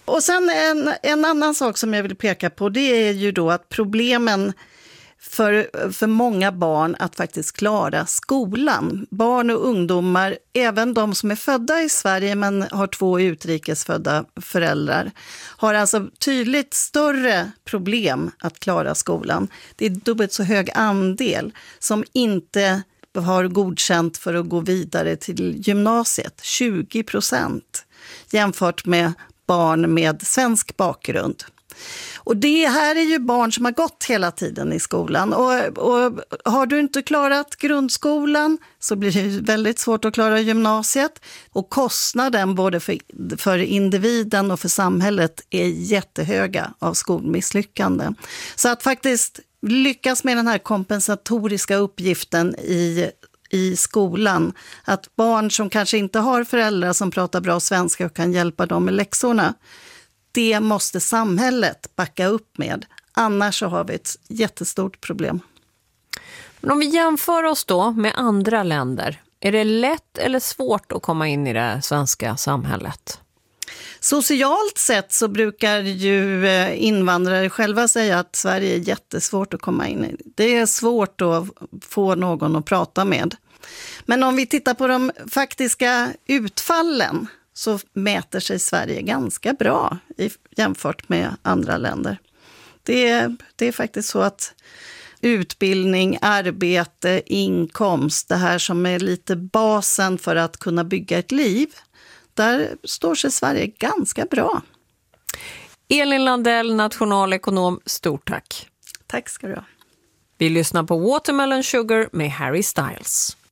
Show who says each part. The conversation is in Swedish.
Speaker 1: Och sen en annan sak som jag vill peka på, det är ju då att problemen för många barn att faktiskt klara skolan. Barn och ungdomar, även de som är födda i Sverige men har 2 utrikesfödda föräldrar, har alltså tydligt större problem att klara skolan. Det är dubbelt så hög andel som inte har godkänt för att gå vidare till gymnasiet, 20%, jämfört med barn med svensk bakgrund. Och det här är ju barn som har gått hela tiden i skolan. Och har du inte klarat grundskolan så blir det väldigt svårt att klara gymnasiet. Och kostnaden både för individen och för samhället är jättehöga av skolmisslyckanden. Så att faktiskt lyckas med den här kompensatoriska uppgiften i skolan, att barn som kanske inte har föräldrar som pratar bra svenska och kan hjälpa dem med läxorna, det måste samhället backa upp med. Annars så har vi ett jättestort problem.
Speaker 2: Men om vi jämför oss då med andra länder, är det lätt eller svårt att komma in i det svenska samhället?
Speaker 1: Socialt sett så brukar ju invandrare själva säga att Sverige är jättesvårt att komma in i. Det är svårt att få någon att prata med. Men om vi tittar på de faktiska utfallen så mäter sig Sverige ganska bra jämfört med andra länder. Det är faktiskt så att utbildning, arbete, inkomst, det här som är lite basen för att kunna bygga ett liv, där står sig Sverige ganska bra.
Speaker 2: Elin Landell, nationalekonom, stort tack.
Speaker 1: Tack ska du ha.
Speaker 2: Vi lyssnar på Watermelon Sugar med Harry Styles.